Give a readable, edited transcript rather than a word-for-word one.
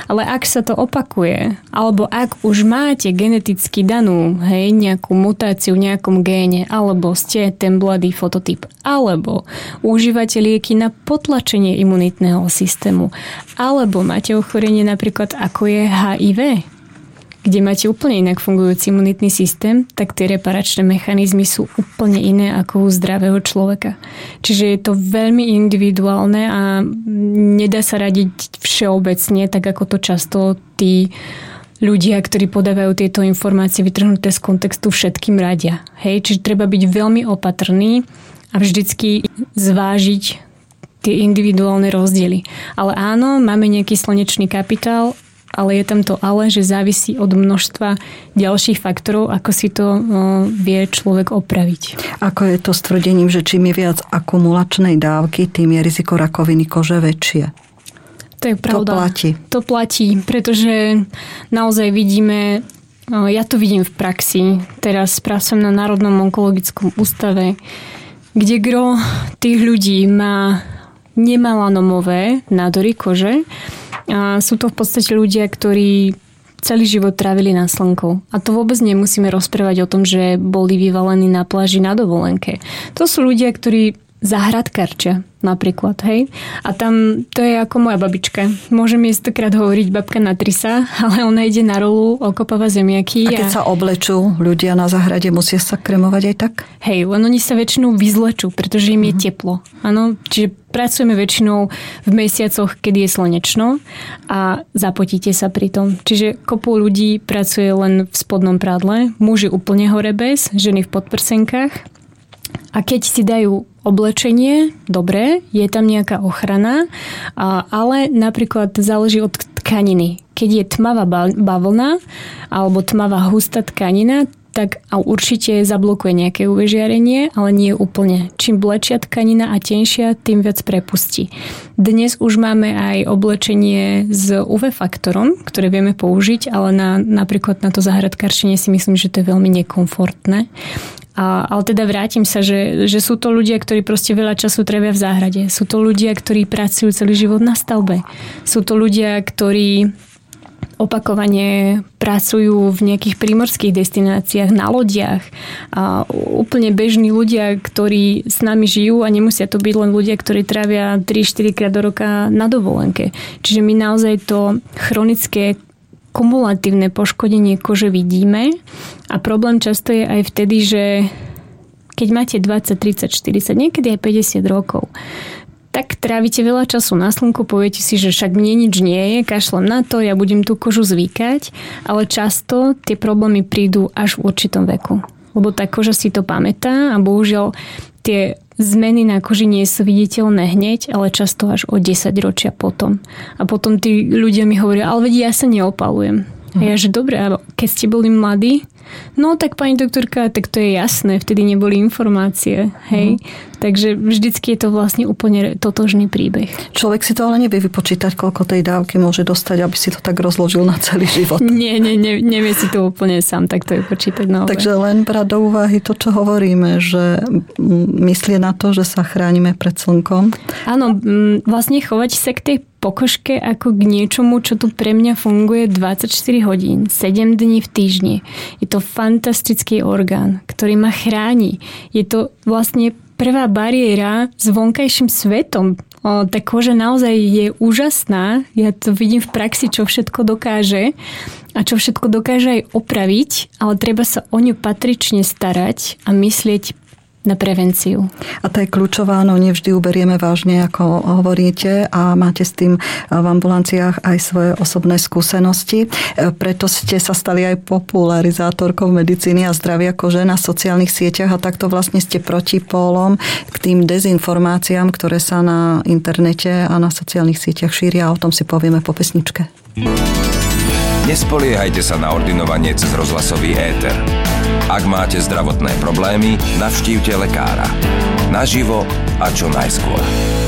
Ale ak sa to opakuje, alebo ak už máte geneticky danú, nejakú mutáciu v nejakom géne, alebo ste ten mladý fototyp, alebo užívate lieky na potlačenie imunitného systému, alebo máte ochorenie napríklad ako je HIV, kde máte úplne inak fungujúci imunitný systém, tak tie reparačné mechanizmy sú úplne iné ako u zdravého človeka. Čiže je to veľmi individuálne a nedá sa radiť všeobecne, tak ako to často tí ľudia, ktorí podávajú tieto informácie vytrhnuté z kontextu, všetkým radia. Čiže treba byť veľmi opatrný a vždycky zvážiť tie individuálne rozdiely. Ale áno, máme nejaký slnečný kapitál, ale je tam to ale, že závisí od množstva ďalších faktorov, ako si to vie človek opraviť. Ako je to s tvrdením, že čím je viac akumulačnej dávky, tým je riziko rakoviny kože väčšie? To je pravda. To platí, pretože naozaj vidíme, ja to vidím v praxi. Teraz pracujem na Národnom onkologickom ústave, kde gro tých ľudí má nemelanomové nádory kože. A sú to v podstate ľudia, ktorí celý život trávili na slnku. A to vôbec nemusíme rozprávať o tom, že boli vyvalení na pláži na dovolenke. To sú ľudia, ktorí záhradkarčia napríklad, hej. A tam to je ako moja babička. Môžem jej stokrát hovoriť babka na trisa, ale ona ide na rolu, okopáva zemiaky. A keď sa oblečú ľudia na záhrade, musia sa kremovať aj tak? Hej, len oni sa väčšinou vyzlečú, pretože im je teplo. Áno, čiže pracujeme väčšinou v mesiacoch, kedy je slnečno a zapotíte sa pri tom. Čiže kopu ľudí pracuje len v spodnom prádle, muži úplne hore bez, ženy v podprsenkách. A keď si dajú oblečenie, dobre, je tam nejaká ochrana, ale napríklad záleží od tkaniny. Keď je tmavá bavlna alebo tmavá hustá tkanina, tak určite zablokuje nejaké UV žiarenie, ale nie úplne. Čím blečia tkanina a tenšia, tým viac prepustí. Dnes už máme aj oblečenie s UV faktorom, ktoré vieme použiť, ale napríklad na to záhradkarčenie si myslím, že to je veľmi nekomfortné. Ale teda vrátim sa, že sú to ľudia, ktorí proste veľa času trávia v záhrade. Sú to ľudia, ktorí pracujú celý život na stavbe. Sú to ľudia, ktorí opakovane pracujú v nejakých prímorských destináciách, na lodiach. A úplne bežní ľudia, ktorí s nami žijú a nemusia to byť len ľudia, ktorí trávia 3-4 krát do roka na dovolenke. Čiže my naozaj to chronické kumulatívne poškodenie kože vidíme a problém často je aj vtedy, že keď máte 20, 30, 40, niekedy aj 50 rokov, tak trávite veľa času na slnku, poviete si, že však mne nič nie je, kašlem na to, ja budem tú kožu zvykať, ale často tie problémy prídu až v určitom veku. Lebo tá koža si to pamätá a bohužiaľ tie zmeny na koži nie sú viditeľné hneď, ale často až o 10 ročia potom. A potom tí ľudia mi hovoria, ale veď ja sa neopalujem. A ja, že dobre, ale keď ste boli mladí, no tak pani doktorka, tak to je jasné, vtedy neboli informácie, hej. Takže vždycky je to vlastne úplne totožný príbeh. Človek si to ale nevie vypočítať, koľko tej dávky môže dostať, aby si to tak rozložil na celý život. Nie, nevie si to úplne sám takto vypočítať. No, takže len brať do úvahy to, čo hovoríme, že myslieť na to, že sa chránime pred slnkom. Áno, vlastne chovať sa k tej pokožke ako k niečomu, čo tu pre mňa funguje 24 hodín, 7 dní v týždni. Je to fantastický orgán, ktorý ma chráni. Je to vlastne prvá bariéra s vonkajším svetom. Tá koža naozaj je úžasná. Ja to vidím v praxi, čo všetko dokáže a čo všetko dokáže aj opraviť, ale treba sa o ňu patrične starať a myslieť na prevenciu. A to je kľúčová, no nevždy uberieme vážne, ako hovoríte, a máte s tým v ambulanciách aj svoje osobné skúsenosti. Preto ste sa stali aj popularizátorkou medicíny a zdravia kože na sociálnych sieťach a takto vlastne ste protipólom k tým dezinformáciám, ktoré sa na internete a na sociálnych sieťach šíria. O tom si povieme po pesničke. Nespoliehajte sa na ordinovanie cez rozhlasový éter. Ak máte zdravotné problémy, navštívte lekára. Naživo a čo najskôr.